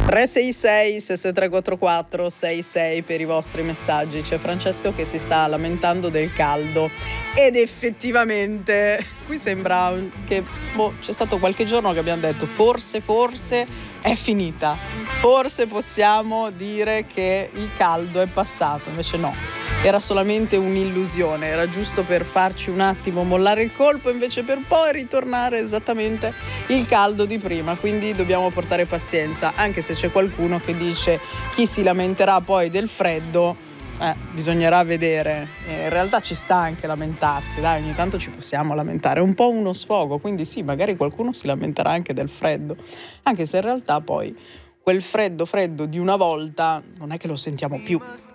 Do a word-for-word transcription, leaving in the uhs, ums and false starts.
tre sei sei sei sei tre quattro quattro sei sei per i vostri messaggi. C'è Francesco che si sta lamentando del caldo ed effettivamente qui sembra che boh, c'è stato qualche giorno che abbiamo detto forse forse è finita, forse possiamo dire che il caldo è passato, invece no, era solamente un'illusione, era giusto per farci un attimo mollare il colpo, invece per poi ritornare esattamente il caldo di prima, quindi dobbiamo portare pazienza, anche se c'è qualcuno che dice chi si lamenterà poi del freddo, eh, bisognerà vedere, eh, in realtà ci sta anche lamentarsi, dai, ogni tanto ci possiamo lamentare, è un po' uno sfogo, quindi sì, magari qualcuno si lamenterà anche del freddo, anche se in realtà poi quel freddo freddo di una volta non è che lo sentiamo più.